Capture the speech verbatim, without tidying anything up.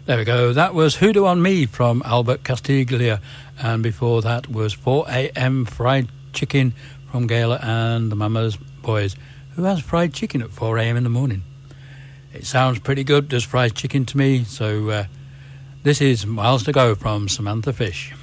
There we go. That was Hoodoo on Me from Albert Castiglia. And before that was four a.m. Fried Chicken from Gayla and the Mama's Boys. Who has fried chicken at four a.m. in the morning? It sounds pretty good, does fried chicken to me. So uh, this is Miles to Go from Samantha Fish.